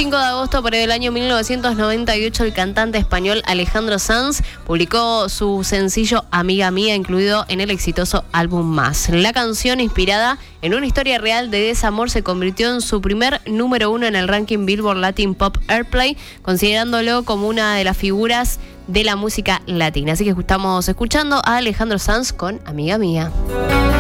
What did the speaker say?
5 de agosto por el año 1998, el cantante español Alejandro Sanz publicó su sencillo Amiga Mía, incluido en el exitoso álbum Más. La canción, inspirada en una historia real de desamor, se convirtió en su primer número 1 en el ranking Billboard Latin Pop Airplay, considerándolo como una de las figuras de la música latina. Así que estamos escuchando a Alejandro Sanz con Amiga Mía.